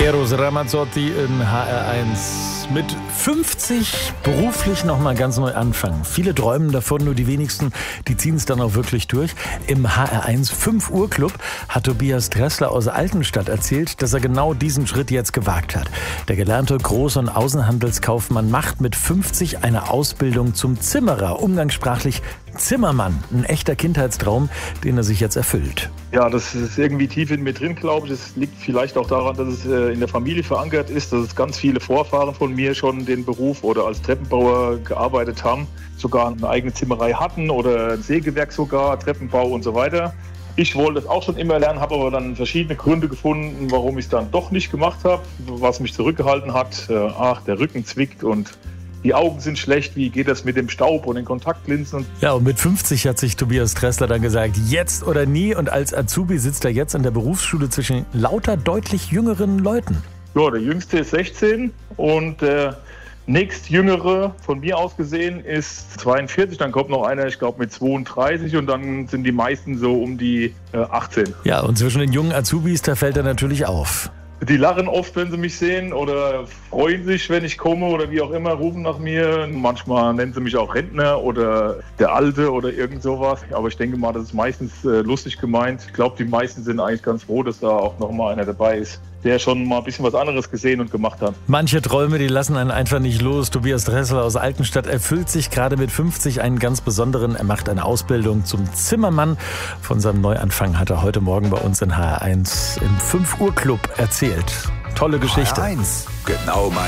Eros Ramazzotti in HR1 mit 50 beruflich nochmal ganz neu anfangen. Viele träumen davon, nur die wenigsten, die ziehen es dann auch wirklich durch. Im HR1 5 Uhr Club hat Tobias Dressler aus Altenstadt erzählt, dass er genau diesen Schritt jetzt gewagt hat. Der gelernte Groß- und Außenhandelskaufmann macht mit 50 eine Ausbildung zum Zimmerer, umgangssprachlich Zimmermann. Ein echter Kindheitstraum, den er sich jetzt erfüllt. Ja, das ist irgendwie tief in mir drin, glaube ich. Es liegt vielleicht auch daran, dass es in der Familie verankert ist, dass es ganz viele Vorfahren von mir schon den Beruf oder als Treppenbauer gearbeitet haben, sogar eine eigene Zimmerei hatten oder ein Sägewerk sogar, Treppenbau und so weiter. Ich wollte das auch schon immer lernen, habe aber dann verschiedene Gründe gefunden, warum ich es dann doch nicht gemacht habe, was mich zurückgehalten hat. Der Rücken zwickt und die Augen sind schlecht, wie geht das mit dem Staub und den Kontaktlinsen? Ja, und mit 50 hat sich Tobias Dressler dann gesagt, jetzt oder nie. Und als Azubi sitzt er jetzt an der Berufsschule zwischen lauter deutlich jüngeren Leuten. Ja, der Jüngste ist 16 und der nächstjüngere, von mir aus gesehen, ist 42. Dann kommt noch einer, ich glaube, mit 32 und dann sind die meisten so um die 18. Ja, und zwischen den jungen Azubis, da fällt er natürlich auf. Die lachen oft, wenn sie mich sehen oder freuen sich, wenn ich komme oder wie auch immer, rufen nach mir. Manchmal nennen sie mich auch Rentner oder der Alte oder irgend sowas. Aber ich denke mal, das ist meistens lustig gemeint. Ich glaube, die meisten sind eigentlich ganz froh, dass da auch noch mal einer dabei ist, der schon mal ein bisschen was anderes gesehen und gemacht hat. Manche Träume, die lassen einen einfach nicht los. Tobias Dressler aus Altenstadt erfüllt sich gerade mit 50 einen ganz besonderen. Er macht eine Ausbildung zum Zimmermann. Von seinem Neuanfang hat er heute Morgen bei uns in HR1 im 5 Uhr Club erzählt. Tolle Geschichte. HR1, genau mein